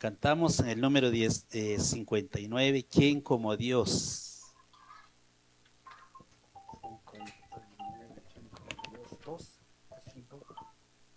Cantamos en el número 59, ¿quién como Dios? 59, 5, 2, 2.